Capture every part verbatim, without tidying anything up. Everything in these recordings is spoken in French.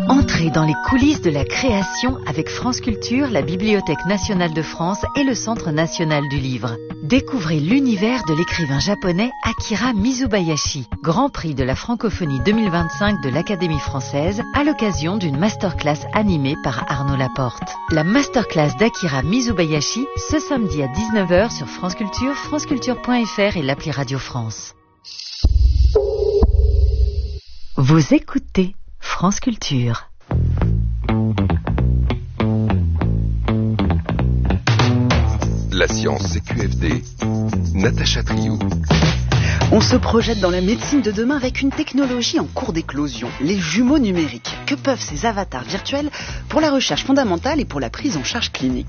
Entrez dans les coulisses de la création avec France Culture, la Bibliothèque nationale de France et le Centre national du livre. Découvrez l'univers de l'écrivain japonais Akira Mizubayashi, Grand Prix de la francophonie deux mille vingt-cinq de l'Académie française, à l'occasion d'une masterclass animée par Arnaud Laporte. La masterclass d'Akira Mizubayashi, ce samedi à dix-neuf heures sur France Culture, franceculture point f r et l'appli Radio France. Vous écoutez France Culture. La science C Q F D, Natacha Triou. On se projette dans la médecine de demain avec une technologie en cours d'éclosion, les jumeaux numériques. Que peuvent ces avatars virtuels pour la recherche fondamentale et pour la prise en charge clinique ?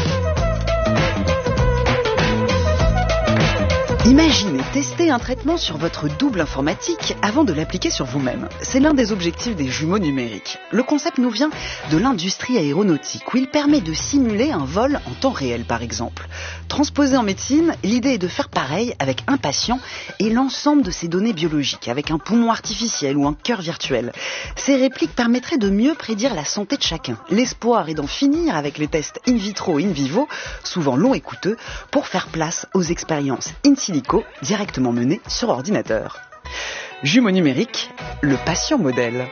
Imaginez tester un traitement sur votre double informatique avant de l'appliquer sur vous-même. C'est l'un des objectifs des jumeaux numériques. Le concept nous vient de l'industrie aéronautique, où il permet de simuler un vol en temps réel, par exemple. Transposé en médecine, l'idée est de faire pareil avec un patient et l'ensemble de ses données biologiques, avec un poumon artificiel ou un cœur virtuel. Ces répliques permettraient de mieux prédire la santé de chacun. L'espoir est d'en finir avec les tests in vitro et in vivo, souvent longs et coûteux, pour faire place aux expériences in silico directement menées sur ordinateur. Jumeaux numériques, le patient modèle.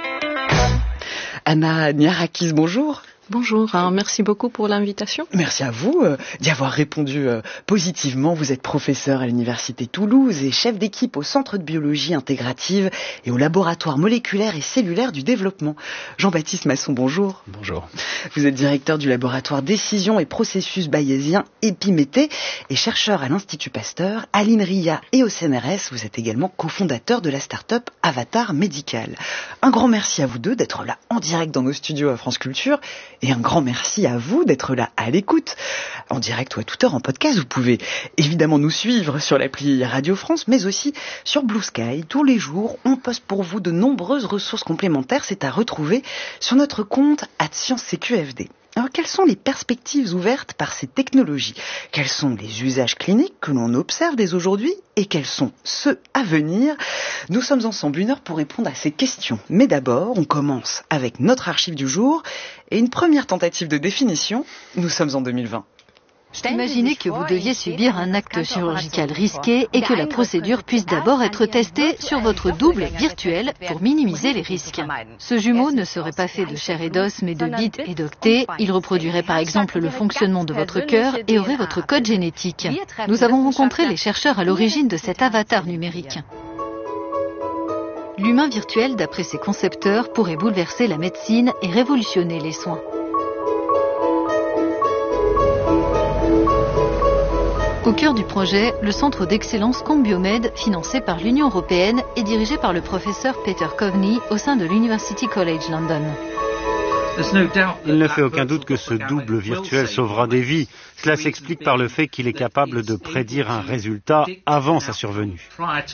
Anna Niarakis, bonjour. Bonjour, hein, merci beaucoup pour l'invitation. Merci à vous euh, d'y avoir répondu euh, positivement. Vous êtes professeur à l'Université Toulouse et chef d'équipe au Centre de biologie intégrative et au laboratoire moléculaire et cellulaire du développement. Jean-Baptiste Masson, bonjour. Bonjour. Vous êtes directeur du laboratoire Décision et Processus Bayésien Epiméthée et chercheur à l'Institut Pasteur, à l'INRIA et au C N R S. Vous êtes également cofondateur de la start-up Avatar Médical. Un grand merci à vous deux d'être là en direct dans nos studios à France Culture. Et un grand merci à vous d'être là à l'écoute, en direct ou à toute heure en podcast. Vous pouvez évidemment nous suivre sur l'appli Radio France, mais aussi sur Blue Sky. Tous les jours, on poste pour vous de nombreuses ressources complémentaires. C'est à retrouver sur notre compte arobase science C Q F D. Alors, quelles sont les perspectives ouvertes par ces technologies ? Quels sont les usages cliniques que l'on observe dès aujourd'hui et quels sont ceux à venir ? Nous sommes ensemble une heure pour répondre à ces questions. Mais d'abord, on commence avec notre archive du jour et une première tentative de définition. Nous sommes en deux mille vingt. Imaginez que vous deviez subir un acte chirurgical risqué et que la procédure puisse d'abord être testée sur votre double virtuel pour minimiser les risques. Ce jumeau ne serait pas fait de chair et d'os mais de bits et d'octets. Il reproduirait par exemple le fonctionnement de votre cœur et aurait votre code génétique. Nous avons rencontré les chercheurs à l'origine de cet avatar numérique. L'humain virtuel, d'après ses concepteurs, pourrait bouleverser la médecine et révolutionner les soins. Au cœur du projet, le centre d'excellence Combiomed, financé par l'Union européenne et dirigé par le professeur Peter Coveney au sein de l'University College London. Il ne fait aucun doute que ce double virtuel sauvera des vies. Cela s'explique par le fait qu'il est capable de prédire un résultat avant sa survenue.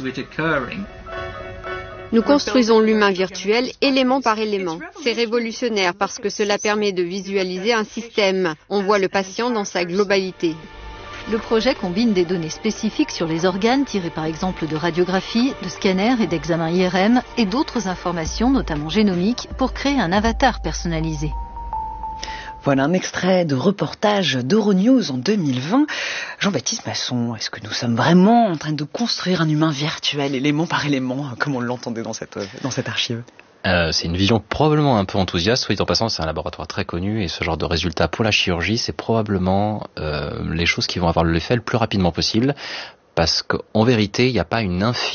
Nous construisons l'humain virtuel élément par élément. C'est révolutionnaire parce que cela permet de visualiser un système. On voit le patient dans sa globalité. Le projet combine des données spécifiques sur les organes tirées par exemple de radiographies, de scanners et d'examens I R M et d'autres informations, notamment génomiques, pour créer un avatar personnalisé. Voilà un extrait de reportage d'Euronews en deux mille vingt. Jean-Baptiste Masson, est-ce que nous sommes vraiment en train de construire un humain virtuel, élément par élément, comme on l'entendait dans cette, dans cette archive ? Euh, c'est une vision probablement un peu enthousiaste. Soit dit en passant, c'est un laboratoire très connu et ce genre de résultats pour la chirurgie, c'est probablement euh, les choses qui vont avoir l'effet le plus rapidement possible parce qu'en vérité, il n'y a pas une infime